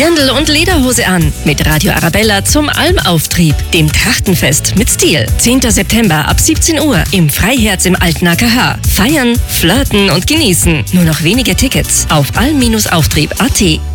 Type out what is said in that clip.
Dirndl und Lederhose an mit Radio Arabella zum Almauftrieb, dem Trachtenfest mit Stil. 10. September ab 17 Uhr im Freiherz im Alten AKH. Feiern, flirten und genießen. Nur noch wenige Tickets auf alm-auftrieb.at.